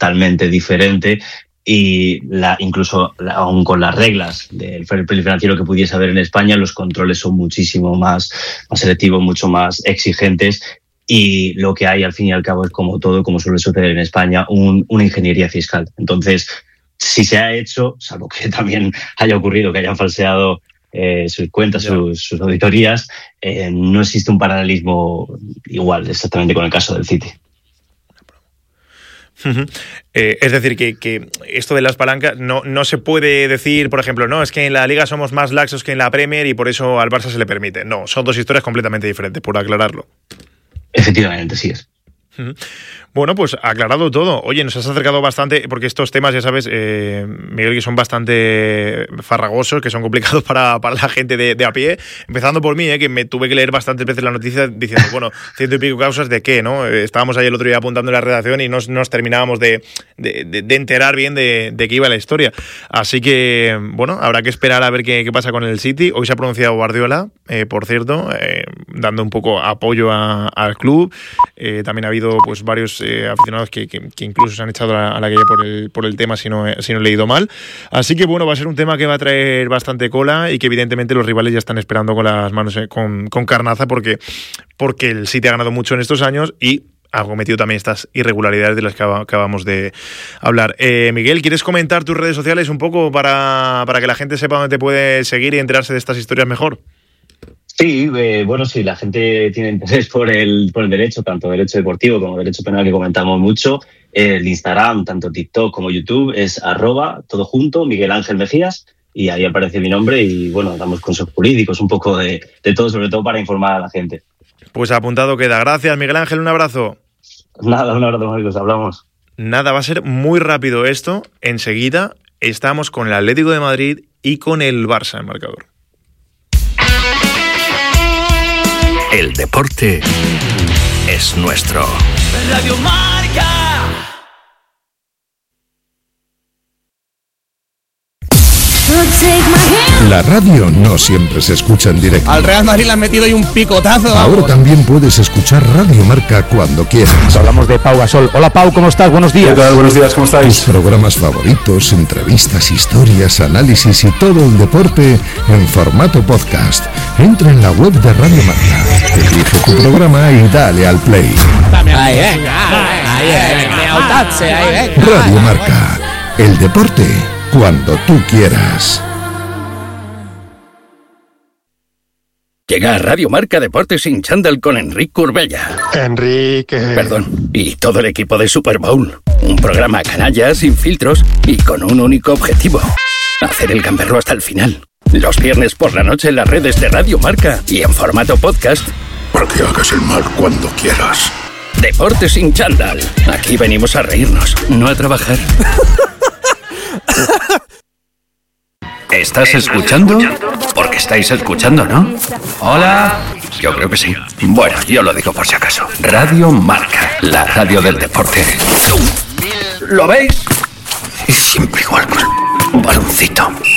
totalmente diferente. Y aun con las reglas del fair play financiero que pudiese haber en España, los controles son muchísimo más selectivos, mucho más exigentes, y lo que hay al fin y al cabo es, como todo, como suele suceder en España, una ingeniería fiscal. Entonces, si se ha hecho, salvo que también haya ocurrido que hayan falseado sus cuentas, sus auditorías, no existe un paralelismo igual exactamente con el caso del City. Es decir, que esto de las palancas no se puede decir, por ejemplo, no, es que en la Liga somos más laxos que en la Premier y por eso al Barça se le permite. No, son dos historias completamente diferentes, por aclararlo. Efectivamente, sí es. Bueno, pues aclarado todo. Oye, nos has acercado bastante, porque estos temas, ya sabes, Miguel, que son bastante farragosos, que son complicados para la gente de a pie. Empezando por mí, que me tuve que leer bastantes veces la noticia diciendo, bueno, 100 y pico causas de qué, ¿no? Estábamos ahí el otro día apuntando en la redacción y no nos terminábamos de enterar bien de qué iba la historia. Así que, bueno, habrá que esperar a ver qué pasa con el City. Hoy se ha pronunciado Guardiola, por cierto, dando un poco apoyo al club. También ha habido pues varios aficionados que incluso se han echado a la calle por el tema, si no he leído mal. Así que bueno, va a ser un tema que va a traer bastante cola y que evidentemente los rivales ya están esperando con las manos con carnaza, porque el City ha ganado mucho en estos años y ha cometido también estas irregularidades de las que acabamos de hablar. Miguel, ¿quieres comentar tus redes sociales un poco para que la gente sepa dónde te puede seguir y enterarse de estas historias mejor? Sí, bueno, sí, la gente tiene interés por el derecho, tanto derecho deportivo como derecho penal, que comentamos mucho. El Instagram, tanto TikTok como YouTube, es @ todo junto, Miguel Ángel Mejías, y ahí aparece mi nombre y, bueno, damos consejos jurídicos, un poco de todo, sobre todo para informar a la gente. Pues apuntado queda. Gracias, Miguel Ángel, un abrazo. Nada, un abrazo, Marcos, hablamos. Nada, va a ser muy rápido esto. Enseguida estamos con el Atlético de Madrid y con el Barça en marcador. El deporte es nuestro. Radio Marca. La radio no siempre se escucha en directo. Al Real Madrid le han metido ahí un picotazo. Ahora también puedes escuchar Radio Marca cuando quieras. Hablamos de Pau Gasol. Hola Pau, ¿cómo estás? Buenos días. ¿Qué tal? Buenos días, ¿cómo estáis? Tus programas favoritos, entrevistas, historias, análisis y todo el deporte en formato podcast. Entra en la web de Radio Marca, elige tu programa y dale al play. Radio Marca, el deporte cuando tú quieras. Llega a Radio Marca Deportes sin chándal con Enric Corbella. Perdón, y todo el equipo de Super Bowl. Un programa canalla, sin filtros y con un único objetivo: hacer el gamberro hasta el final. Los viernes por la noche en las redes de Radio Marca y en formato podcast. Para que hagas el mal cuando quieras. Deportes sin chándal. Aquí venimos a reírnos, no a trabajar. ¿Estás escuchando? Porque estáis escuchando, ¿no? Hola. Yo creo que sí. Bueno, yo lo digo por si acaso. Radio Marca, la radio del deporte. ¿Lo veis? Y siempre igual con un baloncito.